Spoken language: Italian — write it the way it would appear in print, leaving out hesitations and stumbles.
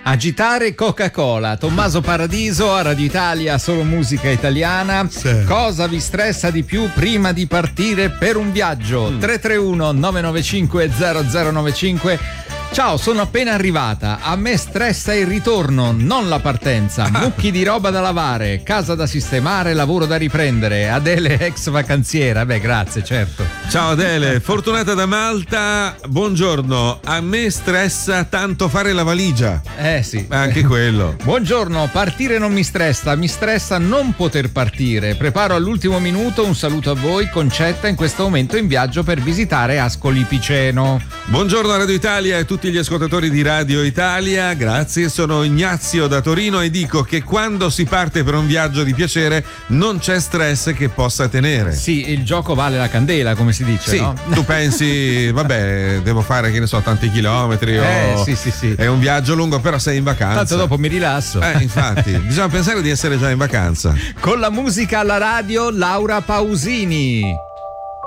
Agitare Coca-Cola. Tommaso Paradiso a Radio Italia, solo musica italiana. Sì. Cosa vi stressa di più prima di partire per un viaggio? 331 995 0095. Ciao, sono appena arrivata. A me stressa il ritorno, non la partenza. Mucchi di roba da lavare, casa da sistemare, lavoro da riprendere. Adele, ex vacanziera. Beh, grazie, certo. Ciao Adele, Fortunata da Malta, buongiorno. A me stressa tanto fare la valigia. Sì. Anche quello. Buongiorno, partire non mi stressa non poter partire. Preparo all'ultimo minuto, un saluto a voi, Concetta, in questo momento in viaggio per visitare Ascoli Piceno. Buongiorno a Radio Italia e a tutti gli ascoltatori di Radio Italia, grazie, sono Ignazio da Torino e dico che quando si parte per un viaggio di piacere non c'è stress che possa tenere. Sì, il gioco vale la candela, come si dice, sì, no? Tu pensi, vabbè, devo fare, che ne so, tanti chilometri o sì. È un viaggio lungo, però sei in vacanza. Tanto dopo mi rilasso. Infatti, bisogna pensare di essere già in vacanza. Con la musica alla radio, Laura Pausini.